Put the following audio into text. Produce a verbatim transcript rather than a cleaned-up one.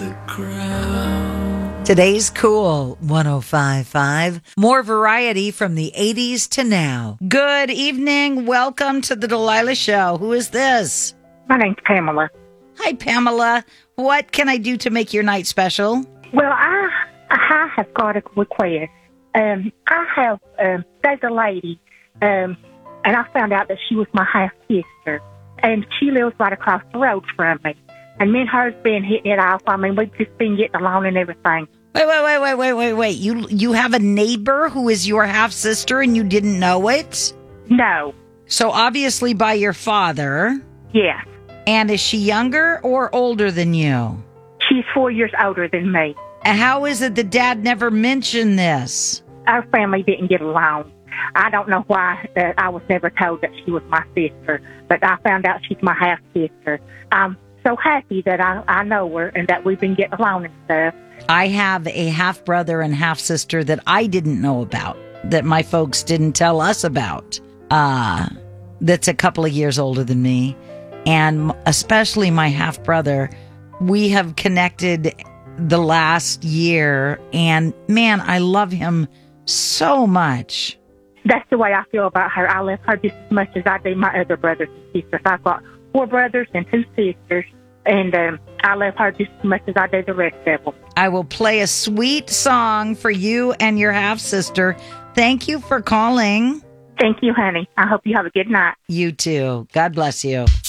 the ground. Today's Cool one oh five point five. More variety from the eighties to now. Good evening. Welcome to the Delilah Show. Who is this? My name's Pamela. Hi, Pamela. What can I do to make your night special? Well, I I have got a request. Um, I have, um, there's a lady, um, and I found out that she was my half-sister, and she lives right across the road from me. And me and her's been hitting it off. I mean, we've just been getting along and everything. Wait, wait, wait, wait, wait, wait, wait. You, you have a neighbor who is your half-sister and you didn't know it? No. So obviously by your father. Yes. And is she younger or older than you? She's four years older than me. And how is it that Dad never mentioned this? Our family didn't get along. I don't know why uh, I was never told that she was my sister, but I found out she's my half-sister. I'm so happy that I, I know her and that we've been getting along and stuff. I have a half-brother and half-sister that I didn't know about, that my folks didn't tell us about, uh, that's a couple of years older than me. And especially my half-brother, we have connected the last year, and man, I love him so much. That's the way I feel about her. I love her just as much as I do my other brothers and sisters. I've got four brothers and two sisters, and um, I love her just as much as I do the rest of them. I will play a sweet song for you and your half-sister. Thank you for calling. Thank you, honey. I hope you have a good night. You too. God bless you.